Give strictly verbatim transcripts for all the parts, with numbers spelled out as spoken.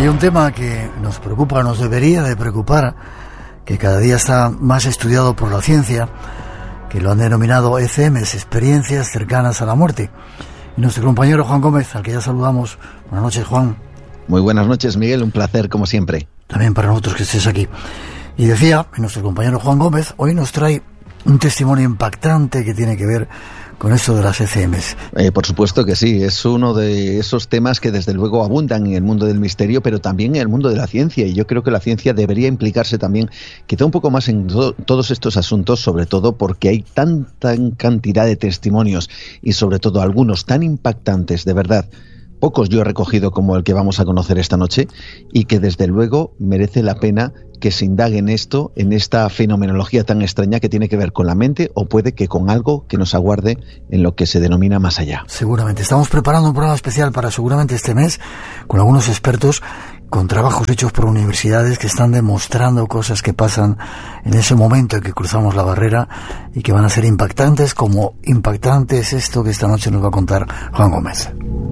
Hay un tema que nos preocupa, nos debería de preocupar, que cada día está más estudiado por la ciencia, que lo han denominado E C Ms, experiencias cercanas a la muerte. Y nuestro compañero Juan Gómez, al que ya saludamos. Buenas noches, Juan. Muy buenas noches, Miguel, un placer como siempre. También para nosotros que estés aquí. Y decía, nuestro compañero Juan Gómez hoy nos trae un testimonio impactante que tiene que ver con esto de las E C Ms. Eh, por supuesto que sí, es uno de esos temas que desde luego abundan en el mundo del misterio, pero también en el mundo de la ciencia, y yo creo que la ciencia debería implicarse también quizá un poco más en to- todos estos asuntos, sobre todo porque hay tanta cantidad de testimonios y sobre todo algunos tan impactantes, de verdad. Pocos yo he recogido como el que vamos a conocer esta noche, y que desde luego merece la pena que se indague en esto, en esta fenomenología tan extraña que tiene que ver con la mente, o puede que con algo que nos aguarde en lo que se denomina más allá. Seguramente. Estamos preparando un programa especial para seguramente este mes, con algunos expertos, con trabajos hechos por universidades que están demostrando cosas que pasan en ese momento en que cruzamos la barrera y que van a ser impactantes, como impactante es esto que esta noche nos va a contar Juan Gómez.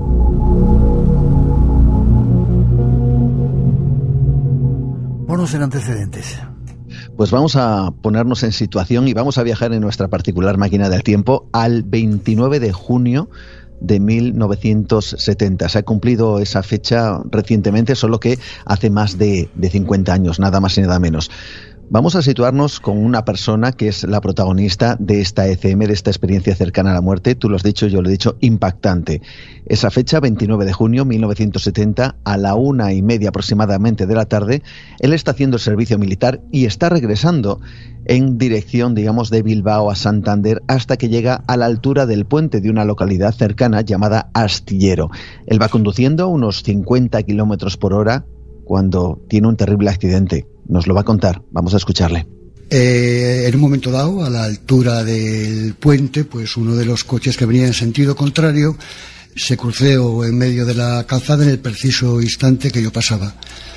Ponos en antecedentes. Pues vamos a ponernos en situación y vamos a viajar en nuestra particular máquina del tiempo al veintinueve de junio de mil novecientos setenta. Se ha cumplido esa fecha recientemente, solo que hace más de, de cincuenta años, nada más y nada menos. Vamos a situarnos con una persona que es la protagonista de esta E C M, de esta experiencia cercana a la muerte. Tú lo has dicho, yo lo he dicho, impactante. Esa fecha, veintinueve de junio de mil novecientos setenta, a la una y media aproximadamente de la tarde, él está haciendo el servicio militar y está regresando en dirección, digamos, de Bilbao a Santander, hasta que llega a la altura del puente de una localidad cercana llamada Astillero. Él va conduciendo a unos cincuenta kilómetros por hora cuando tiene un terrible accidente. Nos lo va a contar, vamos a escucharle. Eh, en un momento dado, a la altura del puente, pues uno de los coches que venía en sentido contrario se cruceó en medio de la calzada en el preciso instante que yo pasaba.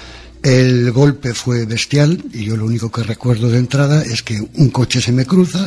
El golpe fue bestial y yo lo único que recuerdo de entrada es que un coche se me cruza.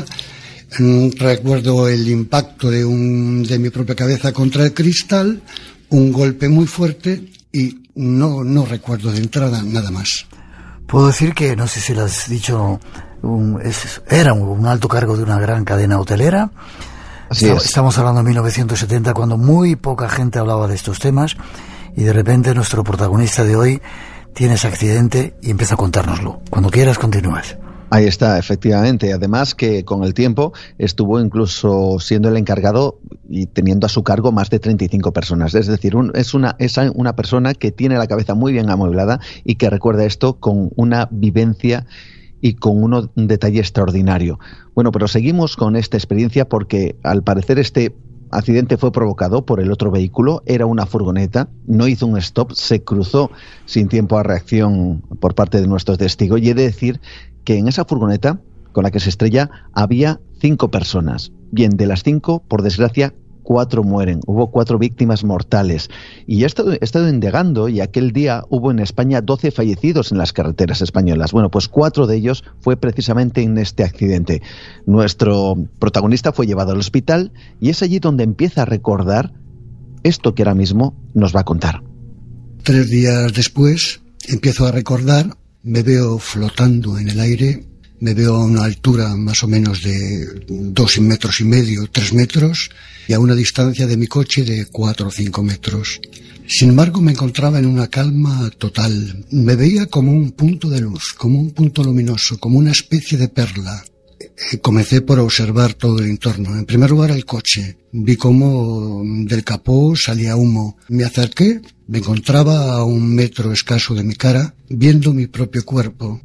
Recuerdo el impacto de, un, de mi propia cabeza contra el cristal, un golpe muy fuerte y no, no recuerdo de entrada nada más. Puedo decir que, no sé si lo has dicho, un, es, era un, un alto cargo de una gran cadena hotelera. Así estamos, es. estamos hablando de mil novecientos setenta, cuando muy poca gente hablaba de estos temas, y de repente nuestro protagonista de hoy tiene ese accidente y empieza a contárnoslo. Cuando quieras, continúas. Ahí está, efectivamente. Además que con el tiempo estuvo incluso siendo el encargado y teniendo a su cargo más de treinta y cinco personas. Es decir, un, es, una, es una persona que tiene la cabeza muy bien amueblada y que recuerda esto con una vivencia y con uno, un detalle extraordinario. Bueno, pero seguimos con esta experiencia porque al parecer este accidente fue provocado por el otro vehículo. Era una furgoneta, no hizo un stop, se cruzó sin tiempo a reacción por parte de nuestro testigo, y he de decir que en esa furgoneta con la que se estrella había cinco personas. Bien, de las cinco, por desgracia, cuatro mueren. Hubo cuatro víctimas mortales. Y he estado, he estado indagando, y aquel día hubo en España doce fallecidos en las carreteras españolas. Bueno, pues cuatro de ellos fue precisamente en este accidente. Nuestro protagonista fue llevado al hospital y es allí donde empieza a recordar esto que ahora mismo nos va a contar. Tres días después empiezo a recordar. Me veo flotando en el aire, me veo a una altura más o menos de dos metros y medio, tres metros, y a una distancia de mi coche de cuatro o cinco metros. Sin embargo, me encontraba en una calma total. Me veía como un punto de luz, como un punto luminoso, como una especie de perla. Comencé por observar todo el entorno. En primer lugar, el coche. Vi cómo del capó salía humo. Me acerqué, me encontraba a un metro escaso de mi cara, viendo mi propio cuerpo.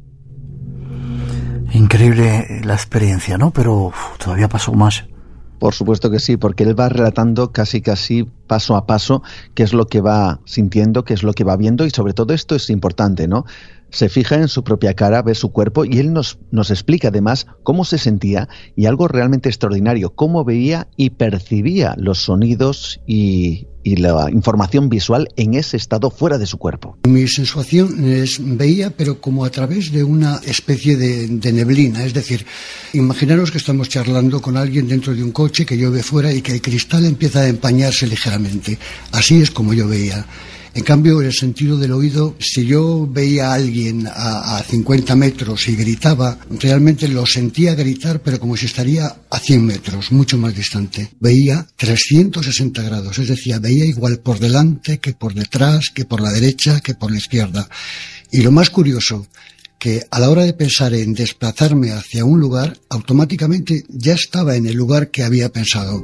Increíble la experiencia, ¿no? Pero uf, todavía pasó más. Por supuesto que sí, porque él va relatando casi casi paso a paso qué es lo que va sintiendo, qué es lo que va viendo, y sobre todo esto es importante, ¿no? Se fija en su propia cara, ve su cuerpo, y él nos, nos explica además cómo se sentía, y algo realmente extraordinario, cómo veía y percibía los sonidos y, y la información visual en ese estado fuera de su cuerpo. Mi sensación es, veía, pero como a través de una especie de, de neblina, es decir, imaginaros que estamos charlando con alguien dentro de un coche, que llueve fuera y que el cristal empieza a empañarse ligeramente. Así es como yo veía. En cambio, el sentido del oído, si yo veía a alguien a, a cincuenta metros y gritaba, realmente lo sentía gritar, pero como si estaría a cien metros, mucho más distante. Veía trescientos sesenta grados, es decir, veía igual por delante que por detrás, que por la derecha, que por la izquierda. Y lo más curioso, que a la hora de pensar en desplazarme hacia un lugar, automáticamente ya estaba en el lugar que había pensado.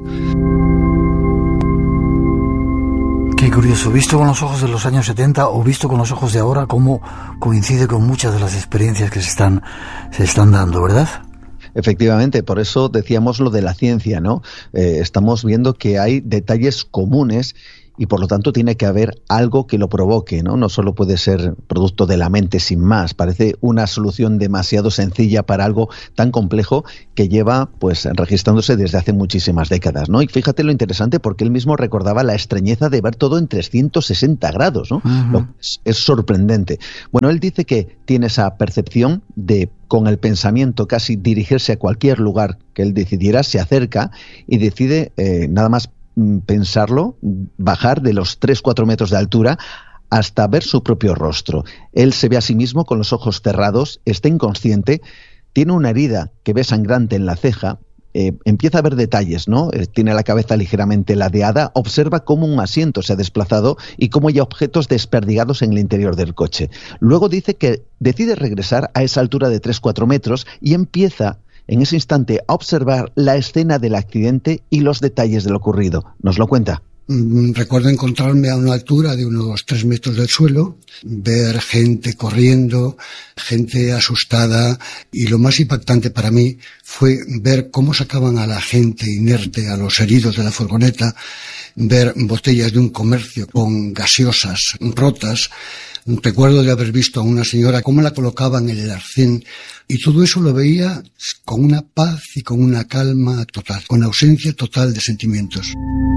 Qué curioso, visto con los ojos de los años setenta o visto con los ojos de ahora, cómo coincide con muchas de las experiencias que se están, se están dando, ¿verdad? Efectivamente, por eso decíamos lo de la ciencia, ¿no? Eh, estamos viendo que hay detalles comunes y por lo tanto tiene que haber algo que lo provoque, ¿no? No solo puede ser producto de la mente sin más. Parece una solución demasiado sencilla para algo tan complejo que lleva pues registrándose desde hace muchísimas décadas, ¿no? Y fíjate lo interesante, porque él mismo recordaba la extrañeza de ver todo en trescientos sesenta grados, ¿no? Uh-huh. Lo, es, es sorprendente. Bueno, él dice que tiene esa percepción de, con el pensamiento, casi dirigirse a cualquier lugar que él decidiera, se acerca y decide eh, nada más pensarlo, bajar de los tres cuatro metros de altura hasta ver su propio rostro. Él se ve a sí mismo con los ojos cerrados, está inconsciente, tiene una herida que ve sangrante en la ceja, eh, empieza a ver detalles, ¿no? Eh, tiene la cabeza ligeramente ladeada, observa cómo un asiento se ha desplazado y cómo hay objetos desperdigados en el interior del coche. Luego dice que decide regresar a esa altura de tres cuatro metros y empieza en ese instante a observar la escena del accidente y los detalles de lo ocurrido. ¿Nos lo cuenta? Recuerdo encontrarme a una altura de unos tres metros del suelo, ver gente corriendo, gente asustada, y lo más impactante para mí fue ver cómo sacaban a la gente inerte, a los heridos de la furgoneta, ver botellas de un comercio con gaseosas rotas. Recuerdo de haber visto a una señora cómo la colocaban en el arcén, y todo eso lo veía con una paz y con una calma total, con ausencia total de sentimientos.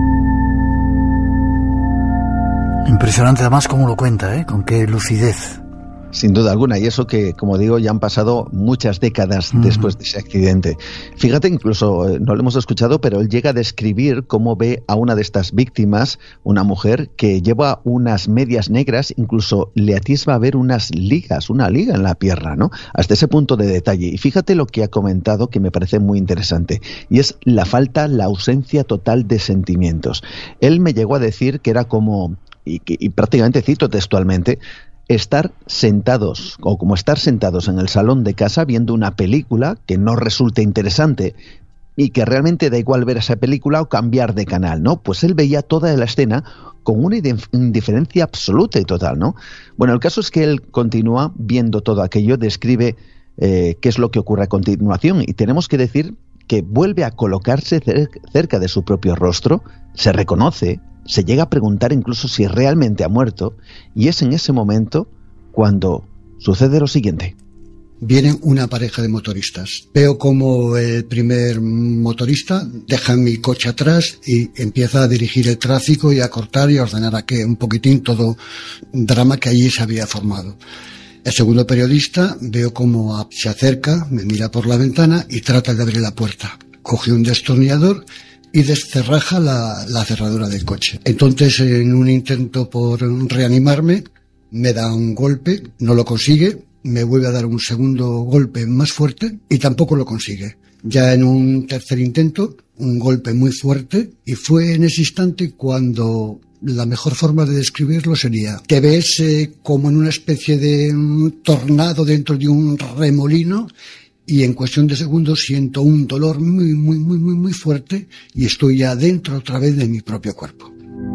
Impresionante además cómo lo cuenta, ¿eh? Con qué lucidez. Sin duda alguna, y eso que, como digo, ya han pasado muchas décadas uh-huh. después de ese accidente. Fíjate, incluso, eh, no lo hemos escuchado, pero él llega a describir cómo ve a una de estas víctimas, una mujer que lleva unas medias negras, incluso le atisba a ver unas ligas, una liga en la pierna, ¿no? Hasta ese punto de detalle. Y fíjate lo que ha comentado, que me parece muy interesante, y es la falta, la ausencia total de sentimientos. Él me llegó a decir que era como, y, y prácticamente cito textualmente, estar sentados, o como estar sentados en el salón de casa viendo una película que no resulta interesante y que realmente da igual ver esa película o cambiar de canal, ¿no? Pues él veía toda la escena con una indiferencia absoluta y total, ¿no? Bueno, el caso es que él continúa viendo todo aquello, describe eh, qué es lo que ocurre a continuación, y tenemos que decir que vuelve a colocarse cer- cerca de su propio rostro, se reconoce, se llega a preguntar incluso si realmente ha muerto, y es en ese momento cuando sucede lo siguiente. Viene una pareja de motoristas. Veo como el primer motorista deja mi coche atrás y empieza a dirigir el tráfico y a cortar y a ordenar aquí un poquitín todo drama que allí se había formado. El segundo periodista veo como se acerca, me mira por la ventana y trata de abrir la puerta. Coge un destornillador y descerraja la, la cerradura del coche. Entonces, en un intento por reanimarme, me da un golpe, no lo consigue, me vuelve a dar un segundo golpe más fuerte y tampoco lo consigue. Ya en un tercer intento, un golpe muy fuerte, y fue en ese instante cuando la mejor forma de describirlo sería: te ves eh, como en una especie de un tornado dentro de un remolino, y en cuestión de segundos siento un dolor muy, muy, muy, muy, muy fuerte y estoy ya dentro otra vez de mi propio cuerpo.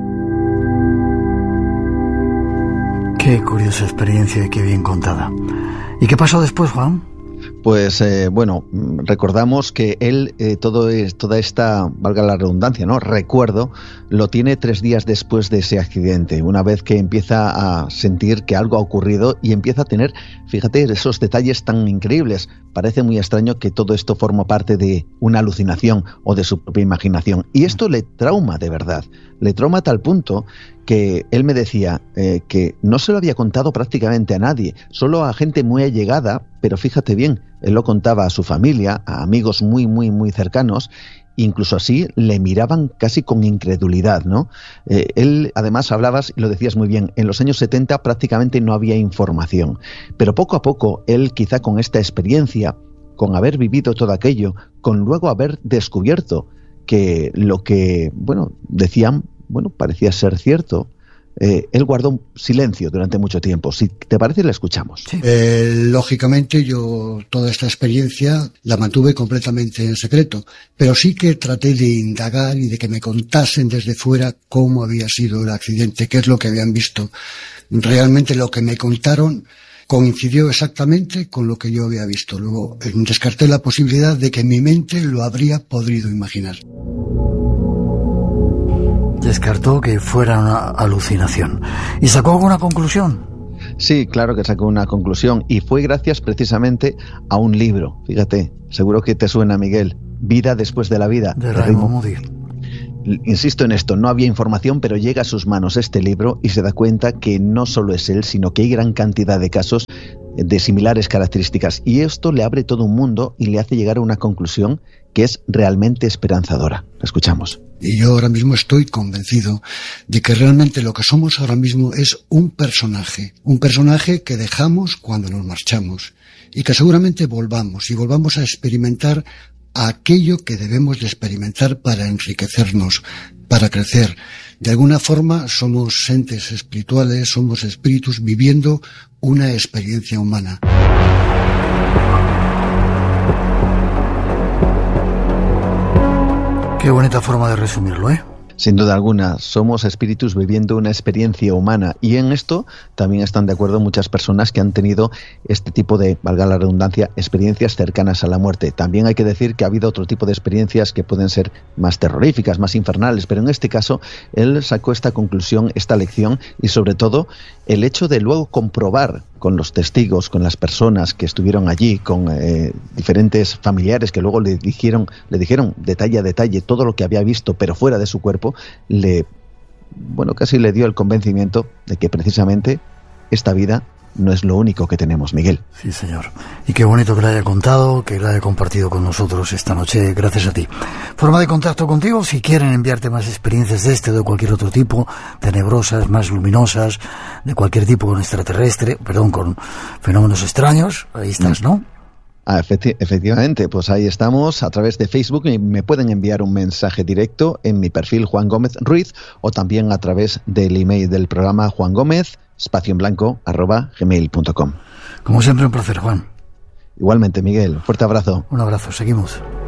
Qué curiosa experiencia y qué bien contada. ¿Y qué pasó después, Juan? Pues eh, bueno, recordamos que él, eh, todo es, toda esta, valga la redundancia, ¿no? Recuerdo, lo tiene tres días después de ese accidente, una vez que empieza a sentir que algo ha ocurrido y empieza a tener, fíjate, esos detalles tan increíbles. Parece muy extraño que todo esto forma parte de una alucinación o de su propia imaginación. Y esto le trauma de verdad, le trauma a tal punto que él me decía eh, que no se lo había contado prácticamente a nadie, solo a gente muy allegada, pero fíjate bien, él lo contaba a su familia, a amigos muy, muy, muy cercanos, incluso así le miraban casi con incredulidad, ¿no? Eh, él, además, hablabas, y lo decías muy bien, en los años setenta prácticamente no había información, pero poco a poco él, quizá con esta experiencia, con haber vivido todo aquello, con luego haber descubierto que lo que, bueno, decían, bueno, parecía ser cierto, Eh, él guardó silencio durante mucho tiempo. Si te parece, le escuchamos. Sí. Eh, lógicamente, yo toda esta experiencia la mantuve completamente en secreto, pero sí que traté de indagar y de que me contasen desde fuera cómo había sido el accidente, qué es lo que habían visto. Realmente lo que me contaron coincidió exactamente con lo que yo había visto. Luego eh, descarté la posibilidad de que mi mente lo habría podido imaginar. Descartó que fuera una alucinación. ¿Y sacó alguna conclusión? Sí, claro que sacó una conclusión, y fue gracias precisamente a un libro. Fíjate, seguro que te suena, Miguel. Vida después de la vida. De Raymond Moody. Insisto en esto, no había información, pero llega a sus manos este libro y se da cuenta que no solo es él, sino que hay gran cantidad de casos de similares características. Y esto le abre todo un mundo y le hace llegar a una conclusión que es realmente esperanzadora. La escuchamos. Y yo ahora mismo estoy convencido de que realmente lo que somos ahora mismo es un personaje, un personaje que dejamos cuando nos marchamos y que seguramente volvamos y volvamos a experimentar aquello que debemos de experimentar para enriquecernos, para crecer. De alguna forma somos entes espirituales, somos espíritus viviendo una experiencia humana. Qué bonita forma de resumirlo, ¿eh? Sin duda alguna, somos espíritus viviendo una experiencia humana, y en esto también están de acuerdo muchas personas que han tenido este tipo de, valga la redundancia, experiencias cercanas a la muerte. También hay que decir que ha habido otro tipo de experiencias que pueden ser más terroríficas, más infernales, pero en este caso él sacó esta conclusión, esta lección, y sobre todo el hecho de luego comprobar con los testigos, con las personas que estuvieron allí, con eh, diferentes familiares que luego le dijeron, le dijeron detalle a detalle todo lo que había visto, pero fuera de su cuerpo, le, bueno, casi le dio el convencimiento de que precisamente esta vida no es lo único que tenemos, Miguel. Sí, señor. Y qué bonito que lo haya contado, que lo haya compartido con nosotros esta noche, gracias a ti. Forma de contacto contigo, si quieren enviarte más experiencias de este o de cualquier otro tipo, tenebrosas, más luminosas, de cualquier tipo con extraterrestre, perdón, con fenómenos extraños, ahí estás, ¿no? Ah, efecti- efectivamente, pues ahí estamos a través de Facebook, y me pueden enviar un mensaje directo en mi perfil Juan Gómez Ruiz, o también a través del email del programa Juan Gómez, espacio en blanco, arroba gmail punto com. Como siempre, un placer, Juan. Igualmente, Miguel, fuerte abrazo. Un abrazo, seguimos.